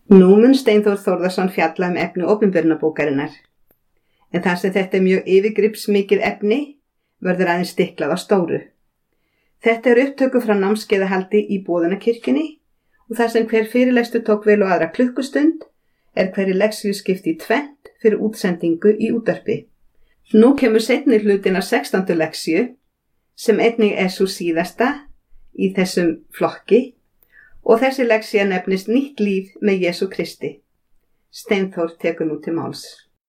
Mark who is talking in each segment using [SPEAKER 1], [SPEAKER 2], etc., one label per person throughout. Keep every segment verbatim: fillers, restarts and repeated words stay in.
[SPEAKER 1] Nú mun Steinþór Þórðarson fjalla um efni opinberunarbókarinnar, en þar sem þetta er mjög yfirgripsmikið efni verður aðeins stiklað á stóru. Þetta er upptöku frá námskeiðahaldi í Boðunarkirkjunni og þar sem hver fyrirlestur tók vel og aðra klukkustund er hverri leksíu skipt í tvennt fyrir útsendingu í útvarpi. Nú kemur seinni hlutin af sextándu leksíu sem einnig er sú síðasta í þessum flokki og þessi leksía nefnist Nýtt líf með Jesú Kristi. Steinþór tekur nú til máls.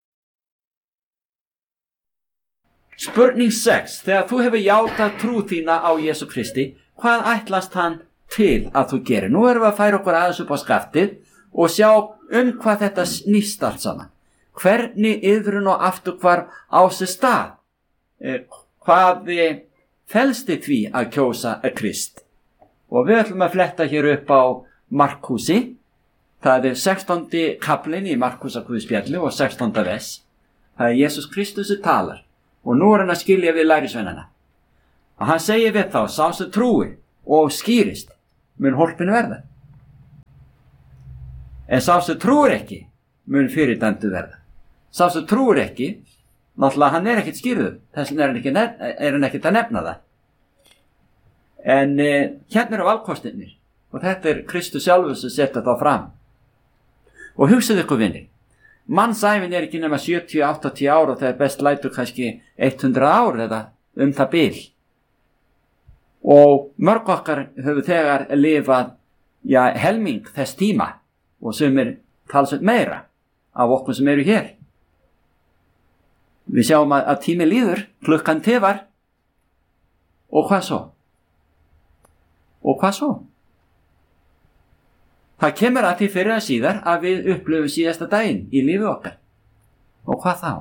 [SPEAKER 2] Spurning sex. Þegar þú hefur játað trú þína á Jesú Kristi, hvað ætlast hann til að þú gerir? Nú erum við að færa okkur aðeins upp á skaftið og sjá um hvað þetta snýst allt saman. Hvernig iðrun og afturhvarf á sér stað? Eh, hvað felst í því að kjósa Krist? Og við ætlum að fletta hér upp á Markúsi. Það er sextándi kaplinn í Markúsarguðspjalli og sextánda vers. Það er Jesús Kristus sem talar. Og nú er hann að skilja við lærisveinana. Og hann segir við þá, sá sem trúi og skýrist, mun hólpin verða. En sá sem trúir ekki, mun fyrirdæmdur verða. Sá sem trúir ekki, náttúrulega hann er ekkert skýrður, þess vegna er hann ekki, er hann ekkert að nefna það. En eh, hérna eru valkostirnir, og þetta er Kristus sjálfur sem setja þá fram. Og hugsið ykkur vinni, mannsævin er ekki nema sjötíu til áttatíu ár og það er best lætur kannski hundrað ár eða um það bil. Og mörg okkar höfum þegar lifað ja, helming þess tíma og sem er talsveit meira af okkur sem eru hér. Við sjáum að, að tími líður, klukkan tifar og hvað svo? Og hvað svo? Það kemur að því fyrir að síðar að við upplöfum síðasta daginn í lífi okkar. Og hvað þá?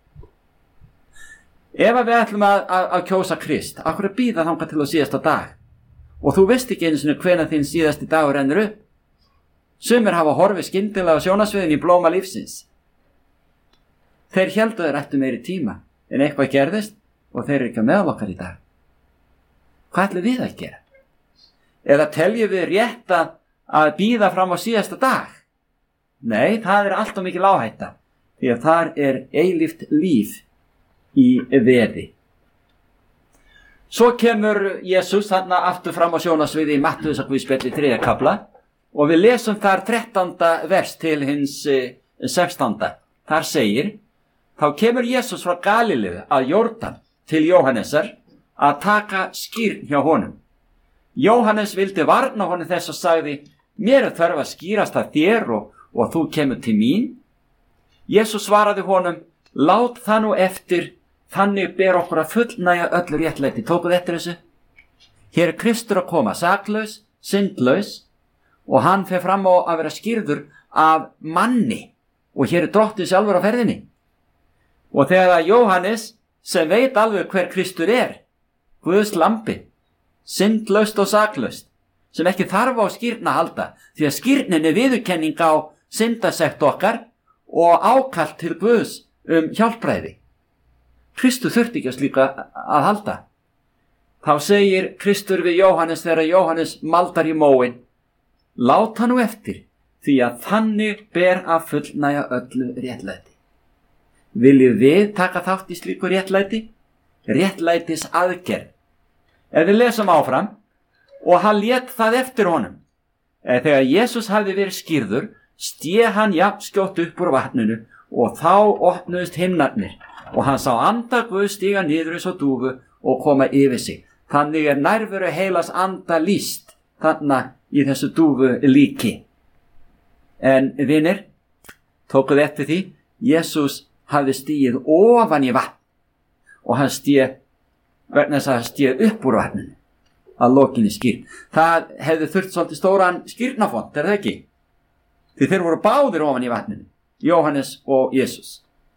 [SPEAKER 2] Ef við ætlum að, að, að kjósa Krist, akkur að bíða þangað til á síðasta dag. Og þú veist ekki einu sinni hvenær þinn síðasti dagur rennur upp. Sumir hafa horfið skyndilega á sjónasviðin í blóma lífsins. Þeir héldu þeir ættu meiri tíma, en eitthvað gerðist og þeir eru ekki með okkar í dag. Hvað ætlum við að gera? Eða teljum við rétt að að bíða fram á síðasta dag? Nei, það er alltaf mikil áhætta, því að þar er eilíft líf í veði. Svo kemur Jesús þarna aftur fram á sjónasviði í Mattheusarguðspjalli þriðja kafla og við lesum þar þrettánda vers til hins sextánda. Þar segir, þá kemur Jesús frá Galileu að Jórdan til Jóhannesar að taka skírn hjá honum. Jóhannes vildi varna honum þess og sagði, mér er þörf að skýrast að þér og, og þú kemur til mín. Jesús svaraði honum, lát það nú eftir, þannig ber okkur að fullnægja öllu réttlæti. Tókuð eftir þessu? Hér er Kristur að koma, saklaus, syndlaus, og hann fer fram á að vera skýrður af manni, og hér er drottinn sjálfur á ferðinni. Og þegar Jóhannes, sem veit alveg hver Kristur er, Guðs lambi, syndlaust og saklaust, sem ekki þarf á skírn að halda, því að skírnin er viðurkenning á syndasekt okkar og ákall til Guðs um hjálpræði. Kristur þurfti ekki að slíka að halda. Þá segir Kristur við Jóhannes þegar Jóhannes maldar í móin, lát hann nú eftir, því að þannig ber að fullnægja öllu réttlæti. Viljum við taka þátt í slíku réttlæti? Réttlætis aðgerð. Ef við lesum áfram, og hann lét það eftir honum. Eða þegar Jesús hafði verið skírður, sté hann jafn skjótt upp úr vatninu og þá opnuðust himnarnir og hann sá anda Guðs stíga niður eins og dúfu og koma yfir sig. Þannig er nærveru heilags anda lýst þarna í þessu dúfu líki. En vinir, tókuð eftir því, Jesús hafði stíið ofan í vatn og hann sté, vegna þess að hann sté upp úr vatninu að lokinni skírn. Það hefði þurft svolítið stóran skírnafont, er það ekki? Því þeir voru báðir ofan í vatninu, Jóhannes og Jesús.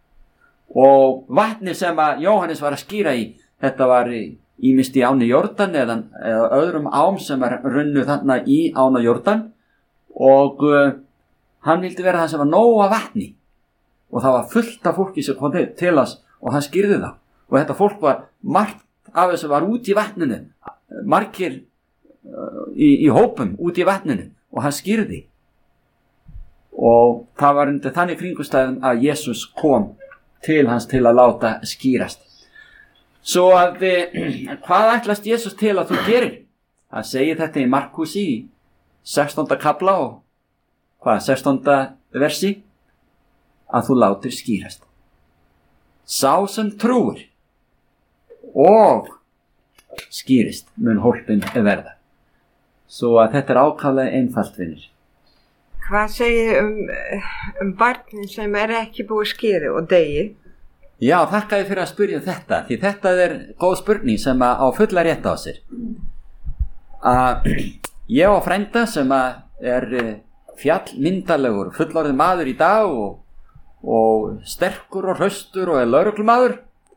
[SPEAKER 2] Og vatni sem að Jóhannes var að skýra í, þetta var ýmist í áni Jórdan eða, eða öðrum ám sem var runnu þarna í ána Jórdan og uh, hann vildi vera það sem var nóg af vatni og það var fullt af fólki sem kom til, til hans og hann skýrði það. Og þetta fólk var margt af þessu var út í vatninu, margir uh, í, í hópum út í vatninu og hann skýrði. og það var undir þannig kringumstæðum að Jesús kom til hans til að láta skýrast. Svo að hvað ætlast Jesús til að þú gerir? Hann segir þetta í Markús í sextánda kafla og hvað, sextánda versi, að þú látir skýrast. Sá sem trúir og skýrist mun hólpin verða. Svo að þetta er ákaflega einfalt, vinir.
[SPEAKER 3] Hvað segir um, um barnin sem er ekki búið skýri og degi?
[SPEAKER 2] Já, þakka ég fyrir að spyrja þetta, því þetta er góð spurning sem að á fulla rétt á sér. Að ég á frænda sem að er fjallmyndalegur, fullorðinn maður í dag og, og sterkur og hraustur og er lögreglumaður.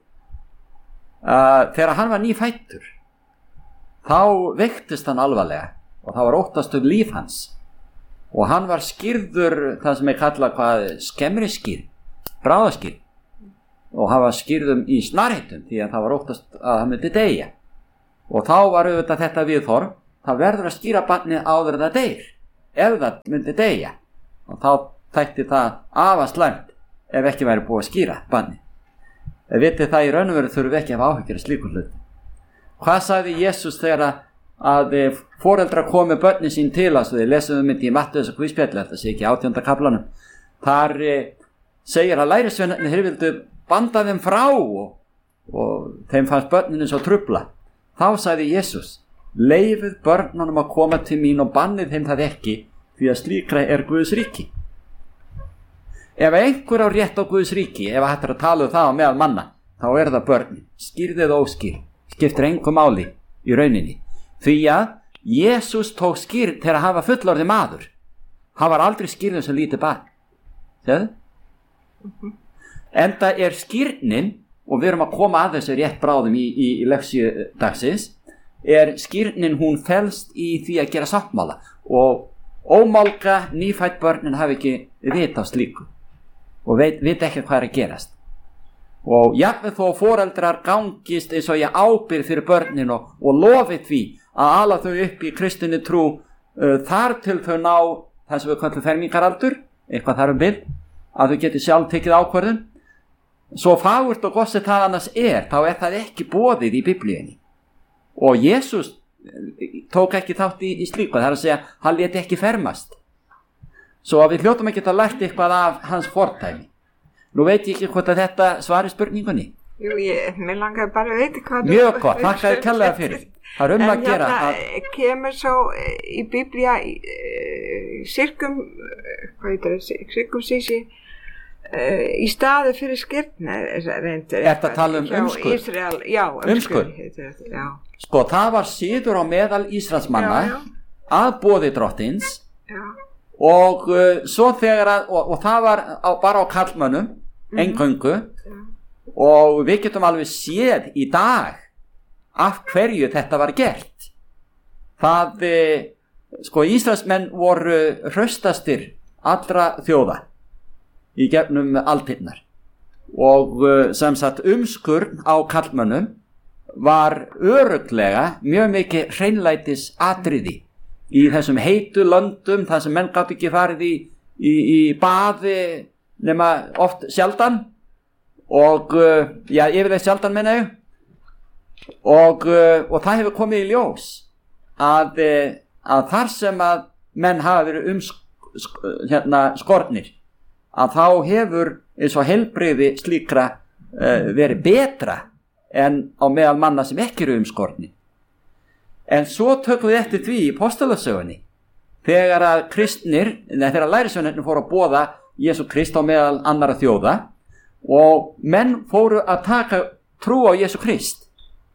[SPEAKER 2] Uh, þegar hann var nýfættur þá veiktist hann alvarlega og það var óttast um líf hans og hann var skýrður það sem er kallað hvað skemmri skýr, bráðaskýr, og hann var skýrðum í snarheitum því að það var óttast að hann myndi deyja. Og þá var auðvitað þetta viðhorf, það verður að skýra barnið áður en það deyr ef það myndi deyja, og þá þætti það afar slæmt ef ekki væri búið að skýra barnið. Vitið það í raun og veru þurfum við ekki að hafa áhyggjur af slíkum hlut. Hvað sagði Jesús þegar að foreldrar komu börnin sín til hans, og þið lesum um þetta í Mattheus og Guðspjalli, þetta sé ekki átjánda kaflanum. Þar e, segir að lærisveinarnir þeir vildu banda þeim frá og, og þeim fannst börninu svo trufla. Þá sagði Jesús: leifið börnunum að koma til mín og bannið þeim það ekki, því að slíkra er Guðs ríki. Ef einhver á rétt á Guðs ríki, ef hættir að tala um það á meðal manna, þá er það börnin, skýrðið og óskýr, skiptir engu máli í rauninni. Því að Jesús tók skýrð til að hafa fullorðið maður. Hann var aldrei skýrðum sem lítið barn. Séðu? Mm-hmm. Enda er skýrnin, og við erum að koma að þessu rétt bráðum í, í, í leksíu dagsins, er skýrnin, hún felst í því að gera sáttmála, og ómálga nýfætt börnin hafi ekki vit á slíku og veit, veit ekki hvað er að gerast. Og jafnvel þó foreldrar gangist eins og ég ábyrgð fyrir börnin og, og lofi því að ala þau upp í kristinni trú uh, þar til þau ná það sem við kallum fermingaraldur, eitthvað þar um bil, að þau geti sjálf tekið ákvörðun. Svo fagurt og gott sem það annars er, þá er það ekki boðið í Biblíunni. Og Jesús tók ekki þátt í, í slíku, það er að segja, hann lét ekki fermast. Svo að við hljótum ekki að lært eitthvað af hans fordæmi. Nú veit ég ekki hvort að þetta svari spurningunni.
[SPEAKER 3] Jú, ég, mér langar bara að veit hvað.
[SPEAKER 2] Mjög gott, þakka þér kærlega fyrir. Það er um að gera.
[SPEAKER 3] En hérna kemur svo í Biblía í uh, sirkum, hvað heitir það, sirkum sísi, uh, í staði fyrir skýrna reyndir.
[SPEAKER 2] Er þetta að tala um umskurð?
[SPEAKER 3] Ísrael, já, umskurð.
[SPEAKER 2] Umskurð. Já. Sko, það var síður á meðal Ísraelsmanna já, já. Að boði drottins. Já. Og uh, svo þegar að, og, og það var á, bara á karlmönnum, mm-hmm. eingöngu, yeah. Og við getum alveg séð í dag af hverju þetta var gert. Það, uh, sko, Ísraelsmenn voru hraustastir allra þjóða í gegnum aldirnar. Og uh, sem sagt umskurn á karlmönnum var örugglega mjög mikið hreinlætis atriði. Í þessum heitu löndum, þar sem menn gátt ekki farið í, í, í baði nema oft sjaldan og, já, yfirleitt sjaldan menna ég og, og það hefur komið í ljós að, að þar sem að menn hafa verið um hérna, skornir, að þá hefur eins og heilbrigði slíkra uh, verið betra en á meðal manna sem ekki eru umskornir. En svo tökum við eftir því í Postulasögunni þegar að kristnir, neða þegar lærisveinarnir fóru að boða Jesú Krist á meðal annara þjóða og menn fóru að taka trú á Jesú Krist,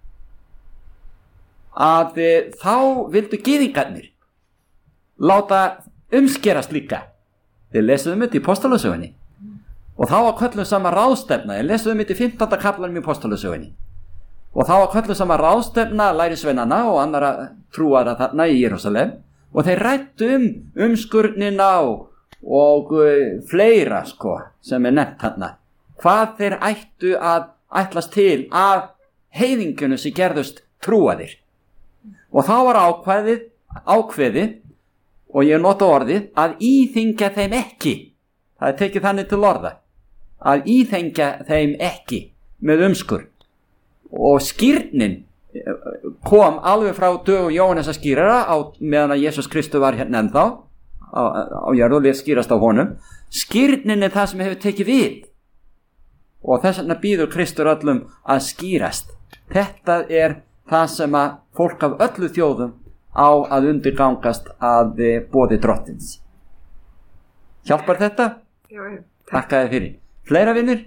[SPEAKER 2] að e, þá vildu gyðingarnir láta umskerast líka. Þið lesuðum þetta í Postulasögunni og þá var köllum sama ráðstefna, þið lesuðum þetta í fimmtánda kaflanum í Postulasögunni. Og þá var kölluð saman ráðstefna lærisveinana og annara trúara þarna í Jerúsalem og þeir ræddu um umskurnina og, og uh, fleira sko sem er nefnt þarna. Hvað þeir ættu að ætlast til af heiðingjunum sem gerðust trúaðir. Og þá var ákveðið, ákveðið og ég nota orðið, að íþyngja þeim ekki. Það er tekið þannig til orða, að íþyngja þeim ekki með umskur. Og skírnin kom alveg frá dögum Jóhannesar skírara á meðan að Jesús Kristur var hérna ennþá á, á jörðu og lét skýrast á honum. Skírnin er það sem hefur tekið við, og þess vegna býður Kristur öllum að skýrast. Þetta er það sem að fólk af öllu þjóðum á að undirgangast að boði drottins. Hjálpar þetta?
[SPEAKER 3] Já, já.
[SPEAKER 2] Takk að þið fyrir. Fleira vinir?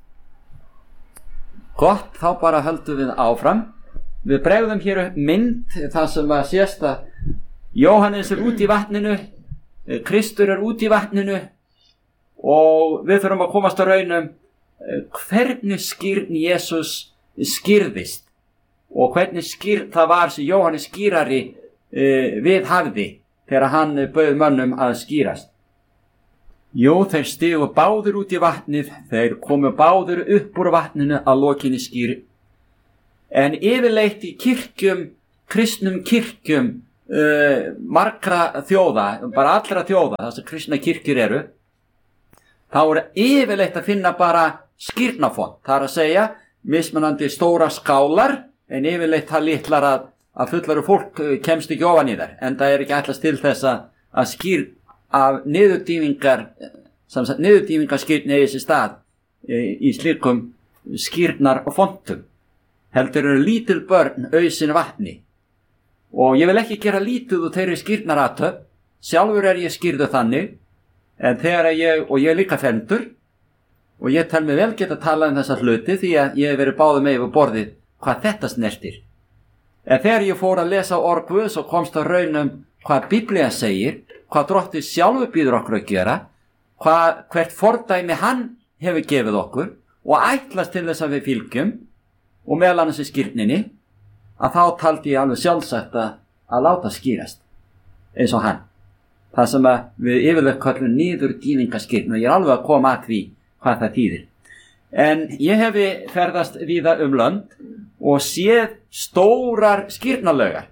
[SPEAKER 2] Gott, þá bara höldum við áfram. Við bregðum hér upp mynd, það sem að sést að Jóhannes er út í vatninu, Kristur er út í vatninu, og við þurfum að komast á raunum hvernig skírn Jesús skýrðist og hvernig skýr það var sem Jóhannes skýrari uh, við hafði þegar hann bauð mönnum að skýrast. Jú, þeir stigu báður út í vatnið, þeir komu báður upp úr vatninu að lokinni skýr. En yfirleitt í kirkjum, kristnum kirkjum uh, margra þjóða, bara allra þjóða, það sem kristna kirkjur eru, þá er yfirleitt að finna bara skýrnafont. Það er að segja mismunandi stóra skálar, en yfirleitt það litlar að, að fullaru fólk kemst ekki ofan í þær, en það er ekki ætlast til þess að, að skýr af niðurdýfingar, samsagt niðurdýfingarskýrn eigi sér stað e, í slíkum skýrnar og fontum. Heldur eru lítil börn auðsin vatni, og ég vil ekki gera lítið úr þeirri skýrnaratöp, sjálfur er ég skýrðu þannig, en þegar ég, og ég er líka fendur, og ég tel mig vel geta að tala um þessa hluti því að ég hef verið báðum með yfir borðið hvað þetta snertir. En þegar ég fór að lesa orð Guðs og komst á raunum hvað Biblía segir, hvað Drottinn sjálfur býður okkur að gera, hvað, hvert fordæmi hann hefur gefið okkur og ætlast til þess að við fylgjum, og meðal annars í skýrninni, að þá taldi ég alveg sjálfsagt að, að láta skýrast eins og hann. Það sem að við yfirleitt kallum niður dýningaskýrn, og ég er alveg að koma að því hvað það þýðir. En ég hefi ferðast víða um lönd og séð stórar skýrnalaugar,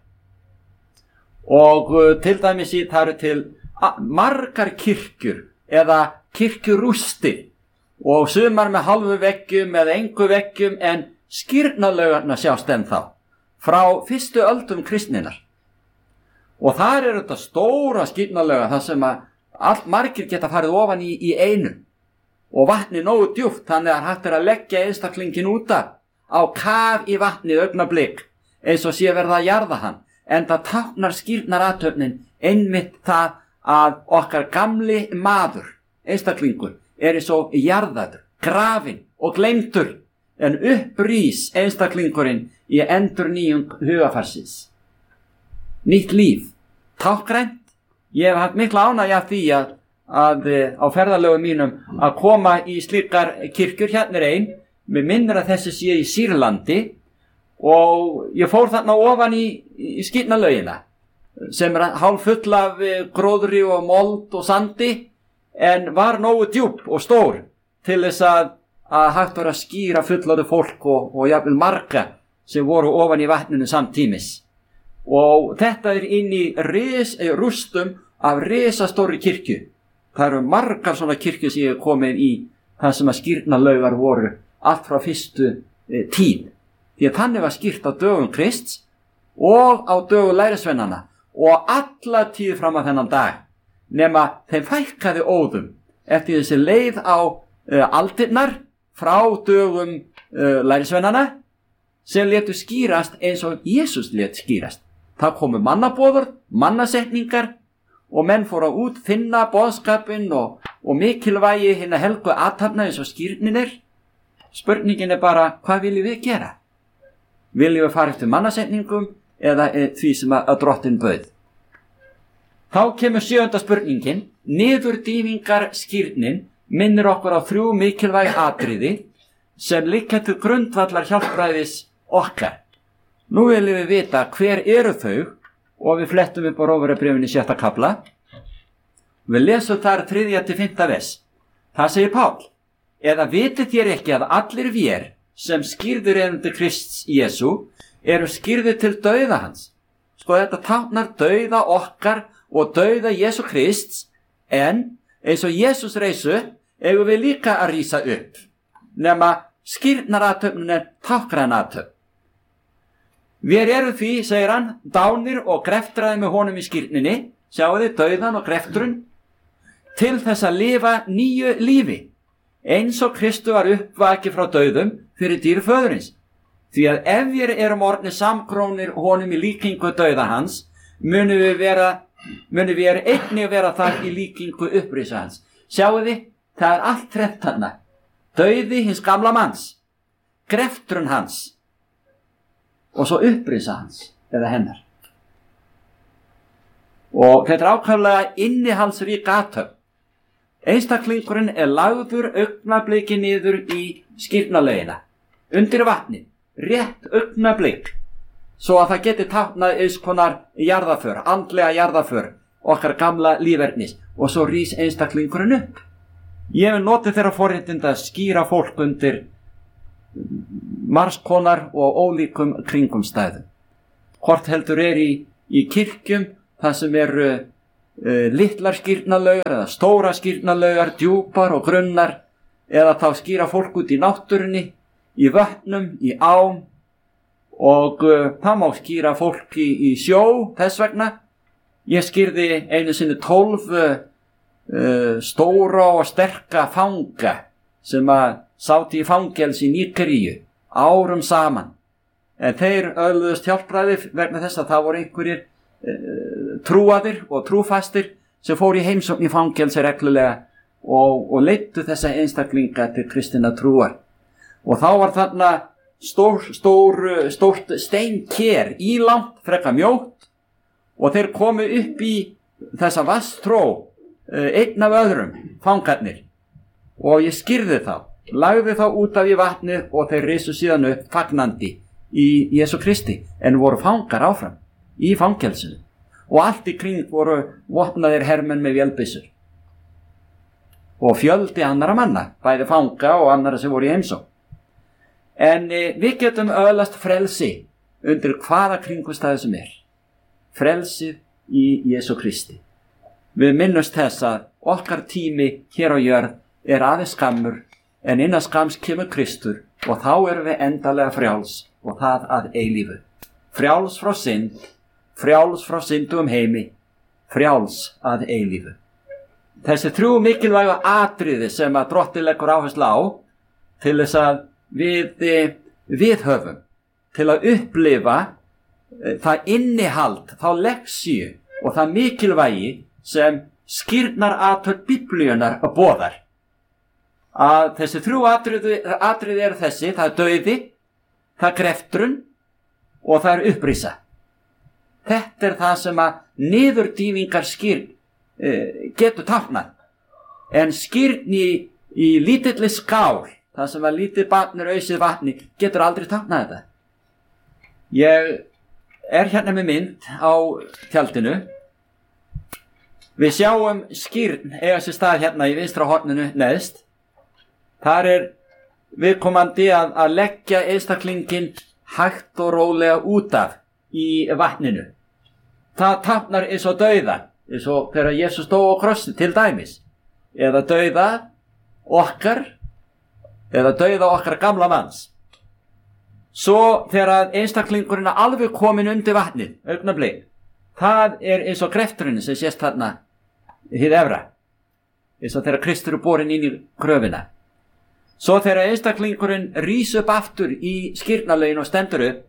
[SPEAKER 2] og uh, til dæmis í það eru til margar kirkjur eða kirkjurústi, og sumar með halvu veggjum eða engu veggjum, en skýrnalaugarna sjást ennþá frá fyrstu öldum kristninnar. Og þar eru þetta stóra skýrnalaugar, þar sem að allt margir geta farið ofan í, í einu, og vatni nógu djúpt, þannig að hægt er að leggja einstaklingin út af á kaf í vatnið augnablik, eins og sé verða að jarða hann. En það táknar skýrnarathöfnin einmitt það að okkar gamli maður, einstaklingur, er eins og jarðaður, grafinn og gleymdur, en upprís einstaklingurinn í endurnýjung hugafarsins. Nýtt líf, tákgrænt. Ég hef haft mikla ánægju af því að, að á ferðalögum mínum að koma í slíkar kirkjur. Hérna er ein, með minnir að þessi sé í Sýrlandi, og ég fór þarna ofan í, í skýrnalaugina sem er hálf full af gróðri og mold og sandi, en var nógu djúp og stór til þess að, að hægt var að skýra fullorðu fólk og, og jafnvel marga sem voru ofan í vatninu samtímis. Og þetta er inn í ris, rústum af risastóri kirkju. Það eru margar svona kirkju sem ég hef komið í, það sem að skýrnalaugar voru allt frá fyrstu e, tíð. Því að þannig var skýrt á dögum Krists og á dögum lærisveinanna og alla tíð fram að þennan dag, nema þeim fækkaði óðum eftir þessi leið á uh, aldirnar frá dögum uh, lærisveinanna sem létu skýrast eins og Jesús lét skýrast. Það komu mannaboður, mannasetningar, og menn fóru að útfinna boðskapinn og, og mikilvægi hinna helgu athafna eins og skýrnin er. Spurningin er bara, hvað viljum við gera? Viljum við fara eftir mannasetningum eða því sem að, að Drottinn bauð? Þá kemur sjöunda spurningin. Niðurdýfingar skýrnin minnir okkur á þrjú mikilvæg atriði sem liggja til grundvallar hjálpræðis okkar. Nú viljum við vita hver eru þau, og við flettum upp á Rómverjabréfinu sjötta kafla. Við lesum þar þriðja til fimmta vers. Það segir Pál: eða vitið þér ekki að allir vér sem skýrður erum til Krists Jesú eru skýrður til dauða hans? Sko, þetta táknar dauða okkar og dauða Jesú Krists, en eins og Jesús reisu eigum við líka að rísa upp, nema skírnarathöfnin er táknrænathöfn. Við erum því, segir hann, dánir og greftraði með honum í skírninni, sjáu þið dauðan og greftrun, til þess að lifa nýju lífi, eins og Kristu var uppvakið frá dauðum fyrir dýr föðurins. Því að ef við erum orðnir samkrónir honum í líkingu dauða hans, munum við vera, munum við einnig vera þar í líkingu upprisa hans. Sjáu þið, það er allt þrennt þarna. Dauði hins gamla manns, greftrun hans og svo upprisa hans eða hennar. Og þetta er ákaflega innihaldsrík athöfn. Einstaklingurinn er lagður augnabliki niður í skírnarlaugina, undir vatni, rétt augnablik, svo að það geti táknað eins konar jarðaför, andlega jarðaför, okkar gamla lífernis, og svo rís einstaklingurinn upp. Ég hef notið þeirra forréttinda að skýra fólk undir margskonar og ólíkum kringumstæðum. Hvort heldur er í, í kirkjum, það sem eru uh, litlar skírnarlaugar eða stóra skírnarlaugar, djúpar og grunnar, eða þá skýra fólk út í náttúrunni, í vötnum, í ám, og uh, það má skýra fólk í, í sjó. Þess vegna ég skýrði einu sinni tólf uh, stóra og sterka fanga sem að sátu í fangelsi í Nígeríu árum saman, en þeir öðluðust hjálpræði vegna þess að það voru einhverjir uh, trúaðir og trúfastir sem fóru í heimsókn í fangelsi reglulega og, og leiddu þessa einstaklinga til kristinna trúar. Og þá var þarna stór, stór, stórt steinker, ílangt, frekar mjótt, og þeir komu upp í þessa vasstró, einn af öðrum, fangarnir, og ég skýrði þá, lagði þá út af í vatnið og þeir risu síðan upp fagnandi í Jesú Kristi, en voru fangar áfram í fangelsinu, og allt í kring voru vopnaðir hermenn með vélbyssur og fjöldi annara manna, bæði fanga og annara sem voru í heimsókn. En e, við getum öðlast frelsi undir hvaða kringumstæðu sem er. Frelsið í Jesú Kristi. Við minnumst þess að okkar tími hér á jörð er aðeins skammur, en innan skams kemur Kristur og þá erum við endalega frjáls og það að eilífu. Frjáls frá synd, frjáls frá syndum heimi, frjáls að eilífu. Þessi þrjú mikilvægu atriði sem að Drottinn leggur áherslu á til þess að við, við höfum til að upplifa það innihald, þá leksíu og það mikilvægi sem skírnarathöfn Biblíunnar boðar. Að þessi þrjú atriði, atriði eru þessi, það er dauði, það er greftrun og það er upprisa. Þetta er það sem að niðurdýfingar skírn eh, getur táknað. En skírn í, í lítilli skál, það sem að lítið barn er ausið vatni, getur aldrei táknað þetta. Ég er hérna með mynd á tjaldinu. Við sjáum skírn eiga sér stað hérna í vinstra horninu neðst. Þar er viðkomandi að, að leggja einstaklingin hægt og rólega út af í vatninu. Það táknar eins og dauða, eins og þegar Jesús dó á krossi til dæmis, eða dauða okkar, eða dauða okkar gamla manns. Svo þegar einstaklingurinn er alveg komin undir vatnið, augnablik, það er eins og grefturinn sem sést þarna hið efra, eins og þegar Kristur er borin inn í gröfina. Svo þegar einstaklingurinn rís upp aftur í skírnarlaugin og stendur upp,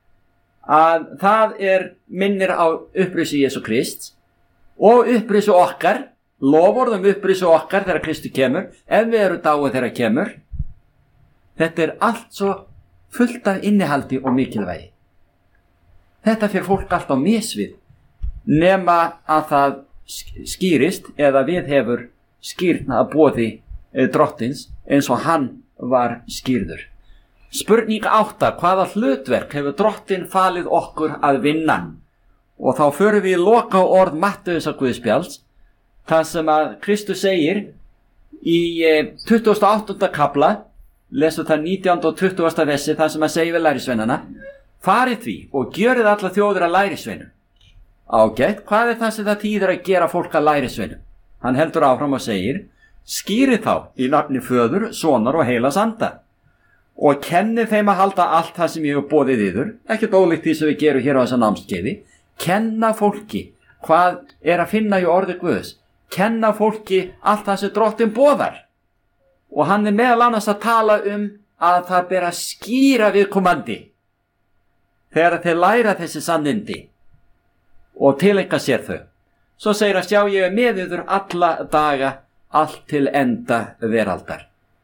[SPEAKER 2] að það er minnir á upprisu Jesú Krists og upprisu okkar, loforðum upprisu okkar þegar Kristur kemur, ef við erum dáið þegar kemur. Þetta er allt svo fullt af innihaldi og mikilvægi. Þetta fyrir fólk allt á misvið, nema að það skýrist eða við hefur skýrna að boði Drottins eins og hann var skýrður. Spurning átta, hvaða hlutverk hefur Drottinn falið okkur að vinna? Og þá förum við í loka orð Mattheusar Guðspjalls, það sem að Kristus segir í tuttugasta og áttunda kafla, lesum það nítjánda og tuttugasta versi, það sem að segja við lærisveinana: farið því og gjörið alla þjóðir að lærisveinum, Ágætt, hvað er það sem það þýðir að gera fólk að lærisveinum? Hann heldur áfram og segir, skýrið þá í nafni Föður, Sonar og Heilags Anda og kennið þeim að halda allt það sem ég hef boðið yður, ekkert ólíkt því sem við gerum hér á þessa námskeiði, kenna fólki hvað er að finna í orði Guðs, kenna fólki allt það sem Drottinn boðar. Og hann er meðal annars að tala um að það ber að skýra viðkomandi þegar þeir læra þessi sannindi og tileinka sér þau. Svo segir að sjá ég er með yður alla daga, allt til enda veraldar.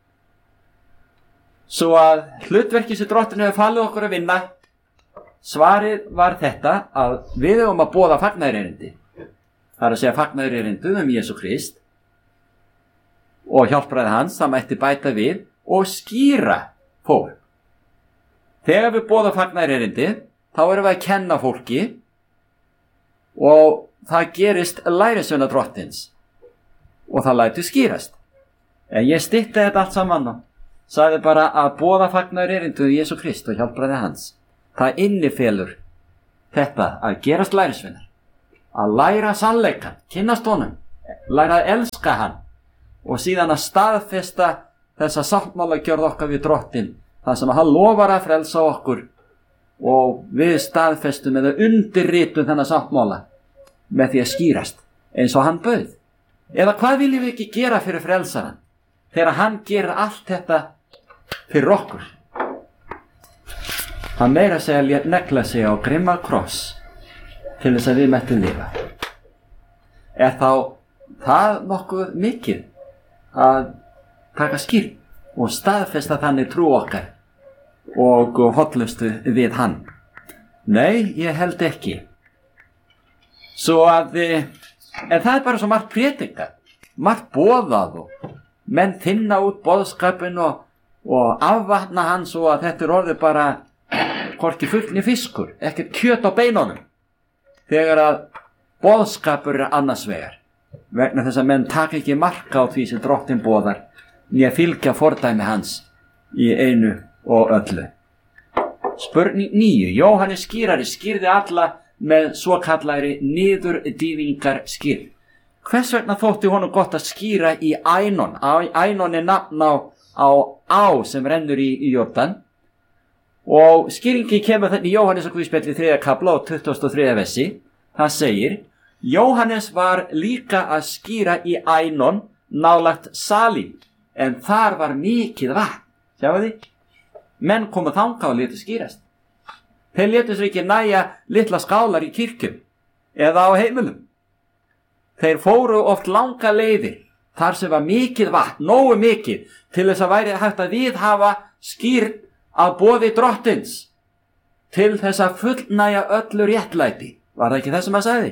[SPEAKER 2] Svo að hlutverki sem Drottinn hefur falið okkur að vinna, svarið var þetta að við höfum að boða fagnaðarerindi. Það er að segja fagnaðarerindi um Jesú Krist og hjálpræði hans, það mætti bæta við og skýra fólk. Þegar við boða fagnaðarerindi, þá erum við að kenna fólki og það gerist lærisveina Drottins og það lætur skýrast. En ég stytti þetta allt saman og sagði bara að boða fagnaðarerindi um Jesú Krist og hjálpræði hans. Það innifelur þetta að gerast lærisveinar, að læra sannleikann, kynnast honum, læra að elska hann og síðan að staðfesta þessa sáttmálagjörð okkar við Drottinn, það sem hann lofar að frelsa okkur og við staðfestum eða undirritum þennan sáttmála með því að skýrast eins og hann bauð. Eða hvað viljum við ekki gera fyrir frelsaran þegar hann gerir allt þetta fyrir okkur? Hann meira segja lét negla sig á grimma kross til þess að við mættum lifa. Er þá það nokkuð mikið að taka skýr og staðfesta þannig trú okkar og hollustu við hann? Nei, ég held ekki. Svo að, en það er bara svo margt prédikað, margt boðað og menn finna út boðskapinn og, og afvatna hann svo að þetta er orðið bara hvorki fullni fiskur, ekkert kjöt á beinunum, þegar að boðskapur er annars vegar, vegna þess að menn taka ekki marka á því sem Drottinn boðar, né fylgja fordæmi hans í einu og öllu. Spurning níu. Jóhannes skýrari skýrði alla með svo kallari niðurdýfingar skýrð. Hvers vegna þótti honum gott að skýra í Ænon? Ænon er nafn á, á á sem rennur í, í Jordan. Og skýringi kemur þannig í Jóhannes og Guðspjalli þriðja kafla og tuttugasta og þriðja versi. Það segir, Jóhannes var líka að skýra í Ænon nálægt Salim, en þar var mikið vatn. Sjáu því? Menn komu þangað og létu skýrast. Þeir létu sér ekki næja litla skálar í kirkjum eða á heimilum. Þeir fóru oft langa leiðir þar sem var mikið vatn, nógu mikið, til þess að væri hægt að viðhafa skýrn að boði Drottins, til þess að fullnæja öllu réttlæti. Var það ekki það sem hann sagði?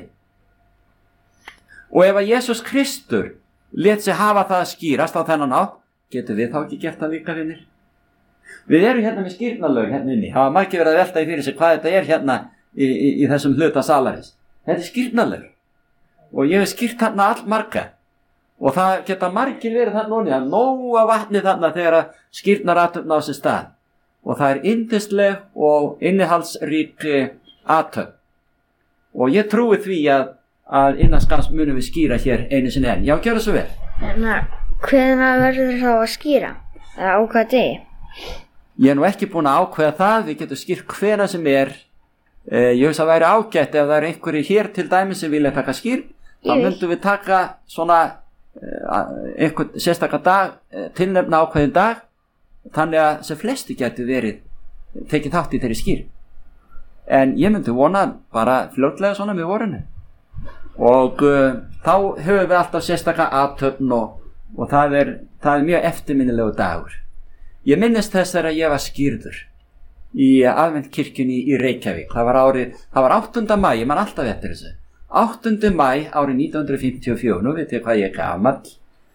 [SPEAKER 2] Og ef að Jesús Kristur lét sig hafa það að skýrast á þennan átt, getur við þá ekki gert það líka, vinir? Við erum hérna með skýrnalög hérna inni. Það var margir verið að velta í fyrir sig hvað þetta er hérna í, í, í þessum hluta salarins. Þetta er skýrnalög. Og ég hef skýrt þarna all marga. Og það geta margir verið þarna núni að nóga vatni þarna þegar að skýrnarathöfn á sér stað. Og það er yndisleg og innihaldsrík athöfn. Og ég trúi því að, að innan skams munum við skýra hér einu sinni enn. Já, gjör það svo vel.
[SPEAKER 4] En hvenær verður þá að skýra? Eða á hvaða degi?
[SPEAKER 2] Ég er nú ekki búin að ákveða það, við getum skýrt hvena sem er. Eh, ég veist að væri ágætt ef það er einhverju hér til dæmi sem vilja taka skýr, þá myndum við taka svona eh, einhvern sérstaka dag, eh, tilnefna ákveðin dag, þannig að sem flesti gæti verið tekið þátt í þeirri skýr. En ég myndi vona bara fljótlega svona með vorinu. Og uh, þá höfum við alltaf sérstaka athöfn og, og það, er, það er mjög eftirminnilegu dagur. Ég minnist þess þegar ég var skýrður í aðventkirkjunni í Reykjavík. Það var árið, það var áttunda maí, ég man alltaf eftir þessu. áttunda maí árið nítján hundruð fimmtíu og fjögur, nú veit ég hvað ég er gamall.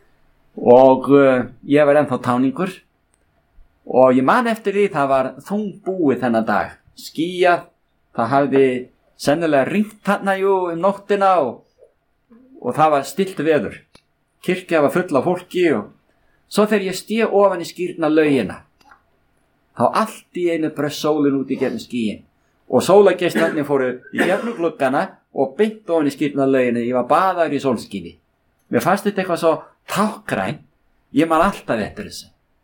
[SPEAKER 2] Og uh, ég var ennþá táningur. Og ég man eftir því það var þungbúið þennan dag. Skýjað, það hafði sennilega ringt þarna jú um nóttina og, og það var stillt veður. Kirkja var full af fólki og svo þegar ég stíð ofan í skýrna laugina, þá allt í einu bröst sólin út í gegnum skýin og sólageislarnir fóru í gegnum gluggana og beint ofan í skírnarlauginni, ég var baðaður í sólskini. Mér fannst þetta eitthvað svo tákgrænt, ég man alltaf eftir þessu.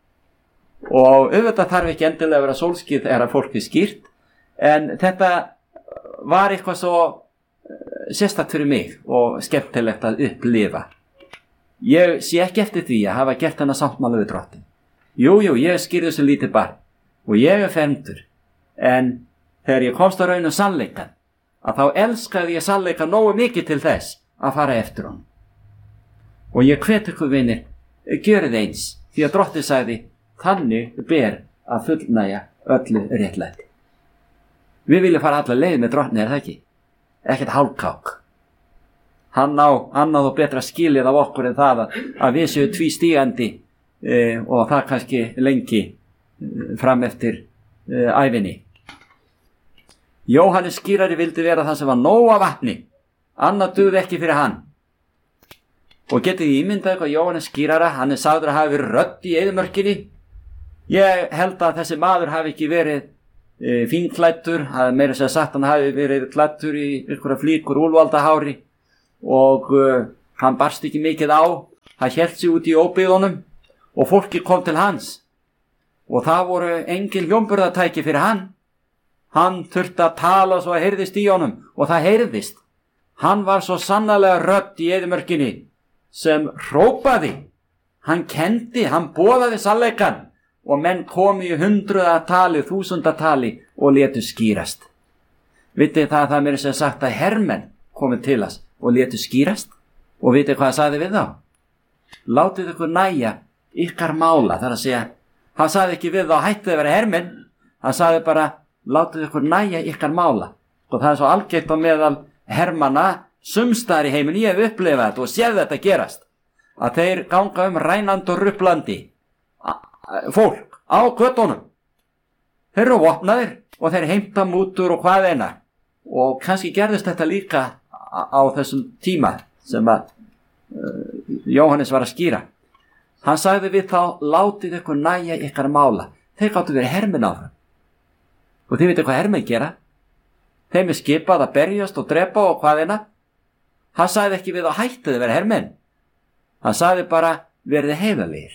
[SPEAKER 2] Og auðvitað þarf ekki endilega að vera sólskíð þegar að fólk er skýrt, en þetta var eitthvað svo sérstakt fyrir mig og skemmtilegt að upplifa. Ég sé ekki eftir því að hafa gert hana sáttmála við drottin. Jú, jú, ég skýrði þessu lítið barn og ég er fermdur, en þegar ég komst á raun og sannleikan, að þá elskaði ég sannleikan nógu mikið til þess að fara eftir honum. Og ég hvet ykkur vinir, gjörið eins, því að drottinn sagði, þannig ber að fullnægja öllu réttlæti. Við viljum fara alla leið með drottni, er það ekki? Ekkert hálfkák. Hann á annað og betra skilið af okkur en það að, að við séu tvístígandi e, og það kannski lengi e, fram eftir e, ævinni. Jóhannes skýrari vildi vera það sem var nóg af vatni, annað dugði ekki fyrir hann. Og getið þið ímyndað eitthvað Jóhannes skýrara, hann er sagður að hafa verið rödd í eyðimörkinni. Ég held að þessi maður hafi ekki verið e, fínklæddur, hafi meira sér sagt hann hafi verið klæddur í einhverja flíkur úlvaldahári og e, hann barst ekki mikið á, hann hélt sig út í óbyggðunum og fólki kom til hans og það voru engin hljómburðartæki fyrir hann. Hann þurfti að tala svo að heyrðist í honum og það heyrðist. Hann var svo sannarlega rödd í eyðimörkinni sem hrópaði, hann kendi, hann boðaði sannleikann og menn komi í hundruðatali, þúsundatali og létu skýrast. Vitið það að það mér er sem sagt að hermenn komi til hans og létu skýrast og vitið hvað það sagði við þá? Látið ykkur næja ykkar mála, þar að segja, hann sagði ekki við þá hættið að vera hermenn, hann sagði bara látið ykkur næja ykkar mála og það er svo algert á meðal hermanna sumstaðar í heiminn, ég hef upplifað þetta og séð þetta gerast, að þeir ganga um rænandi og ruplandi fólk á göttunum. Þeir eru vopnaðir og þeir heimta mútur og hvað eina og kannski gerðist þetta líka á þessum tíma sem að uh, Jóhannes var að skýra. Hann sagði við þá, látið ykkur næja ykkar mála. Þeir gáttu verið hermenn á það og þið veitir hvað hermenn gera. Þeim er skipað að berjast og drepa og hvað eina. Hann sagði ekki við að hættið að vera hermenn. Hann sagði bara verið heiðarlegir.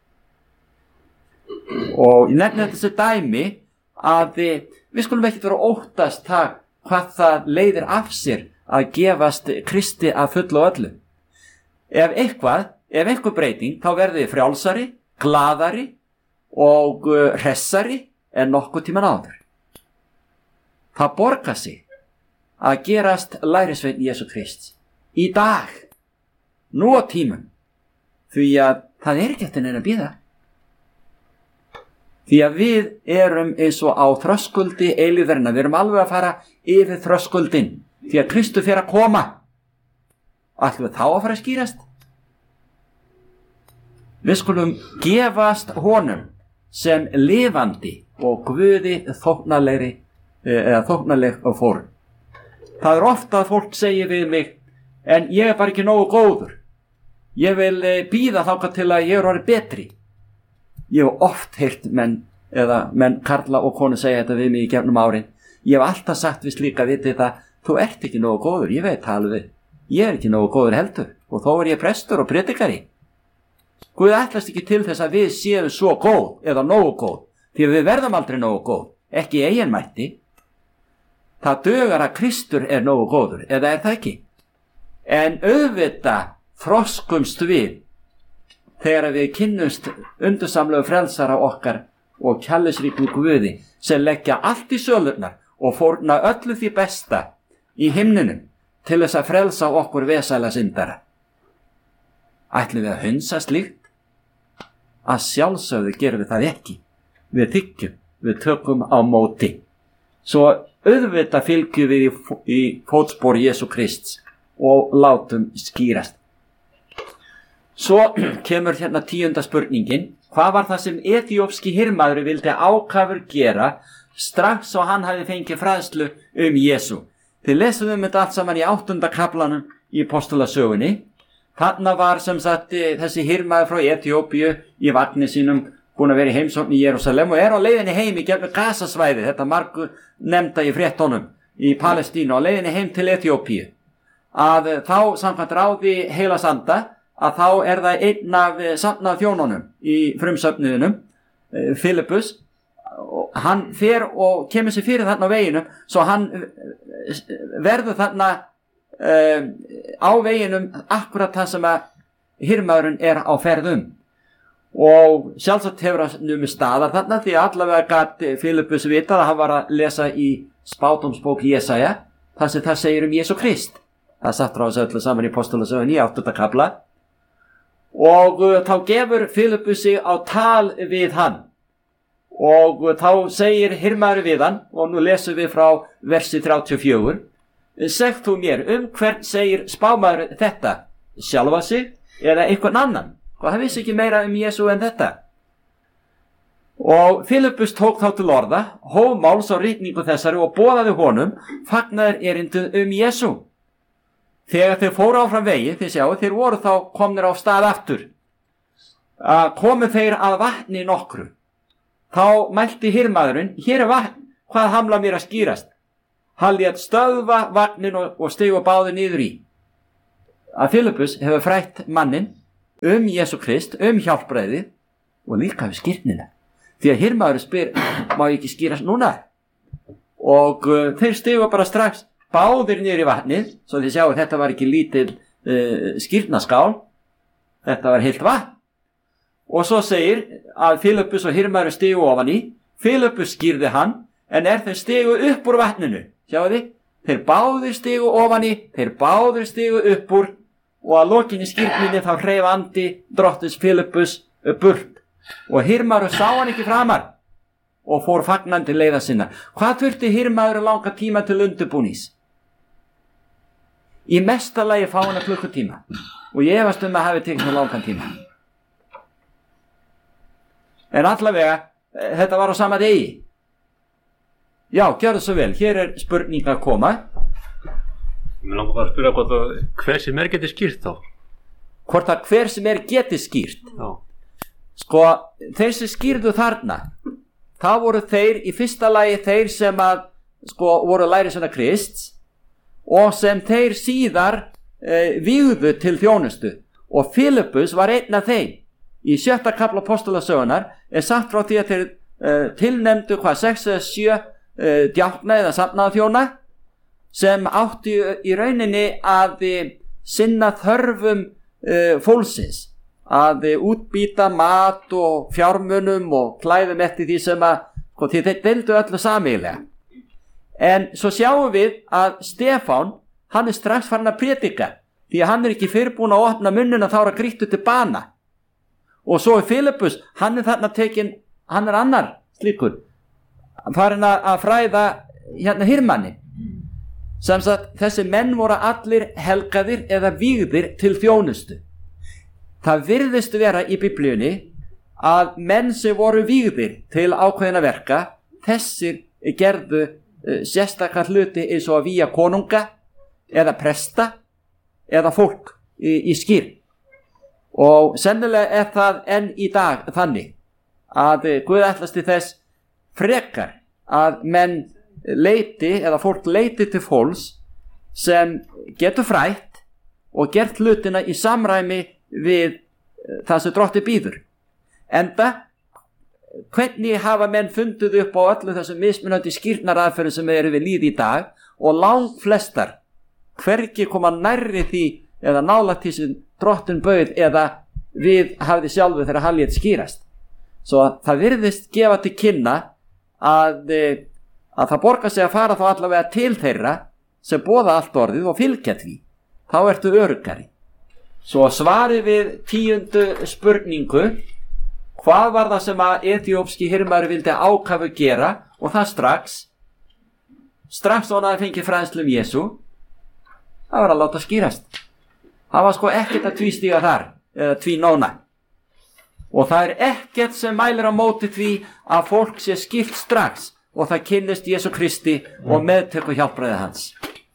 [SPEAKER 2] Og ég nefni þessi dæmi að við skulum ekki vera óttast það hvað það leiðir af sér að gefast Kristi að fullu og öllu. Ef eitthvað, ef einhver breyting, þá verðið þið frjálsari, glaðari og hressari en nokkuð tíman áður. Það borgar sig að gerast lærisveinn Jesú Krists í dag, nú á tímum, því að það er ekki eftir neina að bíða. Því að við erum eins og á þröskuldi eilífðarinnar, við erum alveg að fara yfir þröskuldin, því að Kristur fer að koma. Ætlum við þá að fara að skýrast? Við skulum gefast honum sem lifandi og Guði þóknarlegri eða þóknarleg og fórn. Það er ofta að fólk segir við mig, en ég er bara ekki nógu góður. Ég vil bíða þangað til að ég er orðið betri. Ég hef oft heyrt menn, eða menn karla og konu segja þetta við mig í gefnum árin. Ég hef alltaf sagt við slíka vitið það, þú ert ekki nógu góður, ég veit það alveg. Ég er ekki nógu góður heldur og þó er ég prestur og predikari. Guð ætlast ekki til þess að við séum svo góð eða nógu góð, því að við verðum aldrei nógu góð, ekki eiginmætti. Það dugar að Kristur er nógu góður, eða er það ekki? En auðvitað þroskumst við þegar við kynnumst undursamlegu frelsara okkar og kærleiksríkum Guði sem leggja allt í sölurnar og fórna öllu því besta í himninum til þess að frelsa okkur vesæla syndara. Ætlum við að hunsa slíkt? Að sjálfsögðu gerum við það ekki. Við þykjum, við tökum á móti. Svo auðvitað fylgjum við í, í fótspor Jesú Krists og látum skýrast. Svo kemur hérna tíunda spurningin. Hvað var það sem eþíópski hirmaður vildi ákafur gera strax og hann hafi fengið fræðslu um Jesú? Þið lesum um þetta allt saman í áttunda kaflanum í Postulasögunni. Þarna var sem sagt þessi hirmaður frá Eþíópíu í vagni sínum búin að vera í heimsókn í Jerúsalem og er á leiðinni heim í gegnum Gasasvæði, þetta margu nefnda í fréttunum í Palestínu á leiðinni heim til Eþíópíu, að þá samkvæmt ráði heilags anda að þá er það einn af safnað þjónunum í frumsöfnuðinum, Filippus, hann fer og kemur sér fyrir þarna á veginum, svo hann verður þarna uh, á veginum akkurat það sem að hirmaðurinn er á ferðum. Og sjálfsagt hefur hann numið staðar þarna, því allavega gat Filippus vitað að hann var að lesa í spádómsbók Jesaja, þar sem það segir um Jesú Krist. Það satt frá þessu öllu saman í Postulasögunni í áttunda kafla. Og uh, þá gefur Filippus sig á tal við hann. Og uh, þá segir hirmaður við hann, og nú lesum við frá versi þrjátíu og fjögur. Segð þú mér, um hvern segir spámaður þetta? Sjálfa sig eða einhvern annan? Og hann vissi ekki meira um Jesú en þetta. Og Filippus tók þá til orða, hóf máls á ritningu þessari og boðaði honum fagnaðar erindið um Jesú. Þegar þeir fóru áfram vegi, þið sjáu, þeir voru þá komnir á stað aftur, að komu þeir að vatni nokkru. Þá mælti hirmaðurinn, hér er vatn, hvað hamla mér að skýrast? Hann lét stöðva vatnin og, og stigu báði niður í. Að Filippus hefur frætt mannin um Jesú Krist, um hjálpræðið og líka við skírnina. Því að hirmaðurinn spyr, má ég ekki skýrast núna? Og uh, þeir stigu bara strax báðir niður í vatnið, svo þið sjáu þetta var ekki lítil uh, skírnaskál, þetta var heilt vatn. Og svo segir að Filippus og hirmaðurinn stigu ofan í, Filippus skýrði hann, en er þeir stigu upp úr vatninu, sjáu þið, þeir báðir stigu ofan í, þeir báðir stigu upp úr, og að lokinni skírninni þá hreif andi drottins Filippus burt. Og hirmaður sá hann ekki framar og fór fagnandi leiða sinna. Hvað þurfti hirmaður langa tíma til undirbúnings? Í mesta lagi fá hann að klukkutíma, og ég efast um að hafi tekið langan tíma. En allavega, þetta var á sama degi. Já, gjörðu svo vel, hér er spurning að koma.
[SPEAKER 5] Mér langar bara að spyrja hvort að hver sem er geti skýrt þá.
[SPEAKER 2] Hvort að hver sem er geti skýrt.
[SPEAKER 5] Já.
[SPEAKER 2] Sko, þeir sem skýrðu þarna, það voru þeir í fyrsta lagi þeir sem að, sko, voru lærisveina Krists og sem þeir síðar e, vígðu til þjónustu, og Filippus var einn af þeim. Í sjötta kafla Postulasögunar er sagt frá því að þeir e, tilnefndu hvað sex eða sjö e, djákna eða safnaðarþjóna sem áttu í rauninni að e, sinna þörfum e, fólksins, að útbýta mat og fjármunum og klæðum eftir því sem að, sko, því þeir deildu öllu sameiginlega. En svo sjáum við að Stefán, hann er strax farin að predika, því að hann er ekki fyrirbúin að opna munnuna, þá er að grýttu til bana. Og svo er Filippus, hann er þarna tekin, hann er annar slíkur, farin að fræða hérna hirmanni. Sem sagt, þessi menn voru allir helgaðir eða vígðir til þjónustu. Það virðist vera í Biblíunni að menn sem voru vígðir til ákveðina verka, þessir gerðu uh, sérstakar hluti eins og að vígja konunga eða presta eða fólk í, í skýr. Og sennilega er það enn í dag þannig að uh, Guð ætlast til þess frekar að menn leiti eða fólk leiti til fólks sem getur frætt og gert hlutina í samræmi við það sem drottinn býður. Enda, hvernig hafa menn fundið upp á öllu þessum mismunandi skýrnaraðferðum sem eru við lýði í dag, og langt flestar hvergi koma nærri því eða nálægt því sem drottinn bauð eða við hafði sjálfu þegar hann lét skýrast. Svo það virðist gefa til kynna að, að það borgar sig að fara þá allavega til þeirra sem boða allt orðið og fylgja því. Þá ertu öruggari. Svo svarið við tíundu spurningu, hvað var það sem að eþíópski hirmaður vildi ákafu gera, og það strax, strax og hann hafði fengið fræðslu um Jesú, það var að láta skýrast. Það var sko ekkert að tvístíga þar, eða tvínóna. Og það er ekkert sem mælir á móti því að fólk sé skýrt strax, og það kynnist Jesú Kristi og meðtöku hjálpræði hans.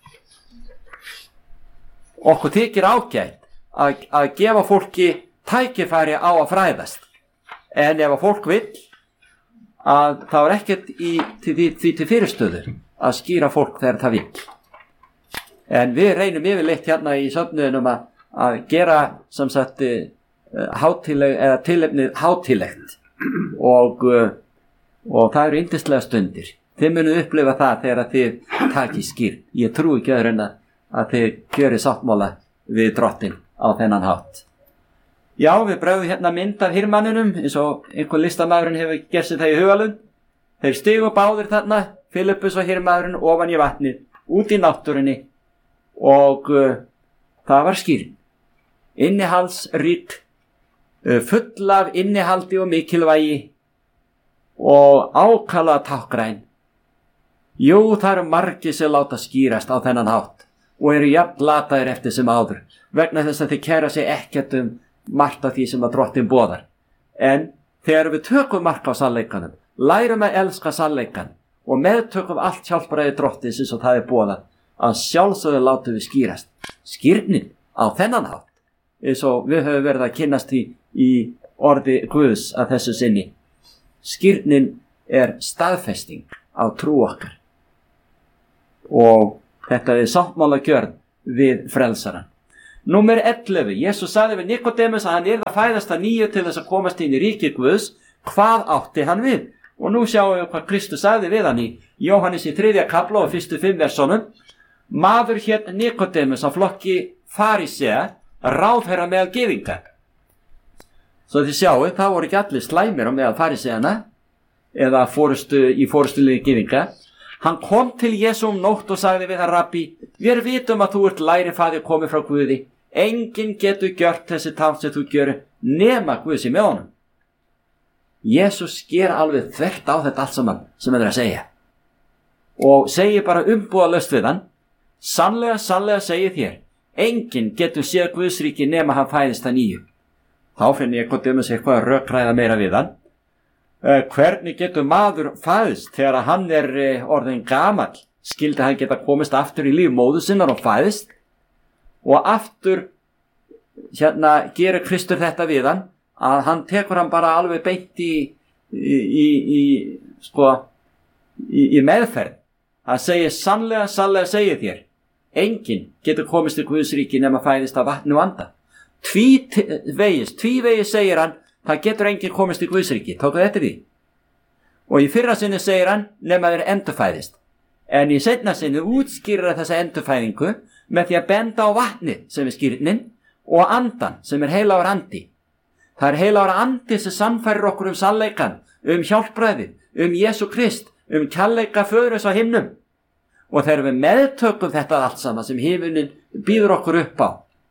[SPEAKER 2] Okkur þykir ágætt Að, að gefa fólki tækifæri á að fræðast, en ef að fólk vill að þá er ekkert í, til, til, til fyrirstöður að skýra fólk þegar það vill. En við reynum yfirleitt hérna í söfnuðinum að, að gera sem sagt hátíleg, eða tilefnið hátílegt og, og það eru yndislega stundir. Þið munið upplifa það þegar þið takið skýr. Ég trúi ekki öðru en að þið gjörið sáttmála við Drottin á þennan hátt. Já, við bregðum hérna mynd af hirmanninum eins og einhver listamæðurinn hefur gert sér það í hugalund. Þeir stigu báðir þarna, Filippus og hirmaðurinn ofan í vatnið, út í náttúrunni og uh, það var skýrn. Innihaldsrík, uh, full af innihaldi og mikilvægi og ákala tákgræn. Jú, það eru margir sem láta skýrast á þennan hátt og eru jafn lataðir eftir sem áður vegna þess að þeir kæra sig ekkert um margt af því sem að Drottin boðar. En þegar við tökum mark á sannleikanum, lærum að elska sannleikan og meðtökum allt hjálparæði Drottins eins og það er boðað, að sjálfsögðu látum við skýrast. Skýrnin á þennan hátt, eins og við höfum verið að kynnast í, í orði Guðs að þessu sinni. Skýrnin er staðfesting á trú okkar og þetta er sáttmála gjörð við frelsaran. Númer ellefu. Jesús sagði við Nikodemus að hann yrði að fæðast að nýju til þess að komast inn í ríki Guðs. Hvað átti hann við? Og nú sjáum við hvað Kristus sagði við hann í Jóhannes í þriðja kafla og fyrstu fimm versónum. Maður hét Nikodemus af flokki farisea, ráðherra meðal gyðinga. Svo þið sjáum, það voru ekki allir slæmir á meðal fariseana eða fórustu, í fórustuliði gyðinga. Hann kom til Jesú um nótt og sagði við hann, Rabbi, við vitum að þú ert lærifaðir komið frá Guði. Enginn getur gjört þessi tákn sem þú gjör nema Guð sé með honum. Jesús sker alveg þvert á þetta allt saman sem hann er að segja. Og segir bara umbúðalaust við hann, sannlega, sannlega segið þér, enginn getur séð Guðs ríki nema hann fæðist að nýju. Þá finn ég Nikodemus eitthvað að rökræða meira við hann. Uh, hvernig getur maður fæðist þegar hann er uh, orðin gamall? Skildi hann geta komist aftur í líf móður sinnar og fæðist? Og aftur hérna gerir Kristur þetta við hann að hann tekur hann bara alveg beint í, í, í, í, sko, í, í meðferð. Hann segir sannlega, sannlega segið þér, enginn getur komist til Guðs ríki nema fæðist af vatni og anda. Tvívegis, tvívegis segir hann, það getur enginn komist í Guðs ríki. Tóku þetta því? Og í fyrra sinni segir hann, nema þeir endurfæðist. En í seinna sinni útskýrir þessa endurfæðingu með því að benda á vatni sem er skýrnin og andan sem er heilagur andi. Það er heilagur andi sem sannfærir okkur um sannleikan, um hjálpræðið, um Jesú Krist, um kærleika Föðurins á himnum. Og þegar við meðtökum þetta allt saman sem himnunin býður okkur upp á,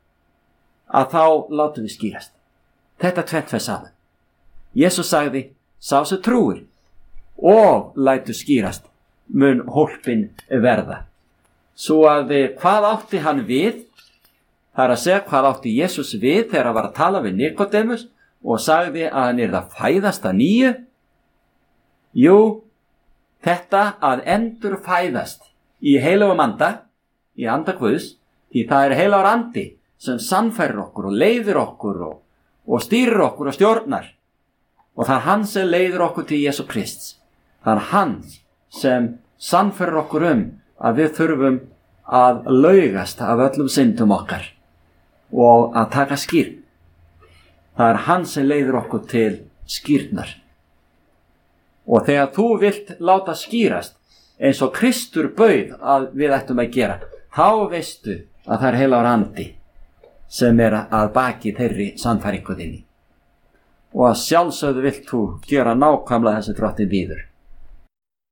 [SPEAKER 2] að þá látum við skýrast. Þetta tvennt fer saman. Jesús sagði, sá sem trúir og lætur skýrast mun hólpin verða. Svo að hvað átti hann við? Það er að segja hvað átti Jesús við þegar hann var að tala við Nikodemus og sagði að hann yrði að fæðast að nýju. Jú, þetta að endur fæðast í heilagum anda, í anda Guðs, því það er heilagur andi sem sannfærir okkur og leiðir okkur og og stýrir okkur og stjórnar. Og það er hann sem leiðir okkur til Jesú Krist. Það er hann sem sannfærir okkur um að við þurfum að laugast af öllum syndum okkar og að taka skýrn. Það er hann sem leiðir okkur til skýrnar. Og þegar þú vilt láta skýrast eins og Kristur bauð að við ættum að gera, þá veistu að það er heilagur andi sem er að baki þeirri sannfæringu þinni. Og að sjálfsögðu vilt þú gera nákvæmlega þessi Drottin býður.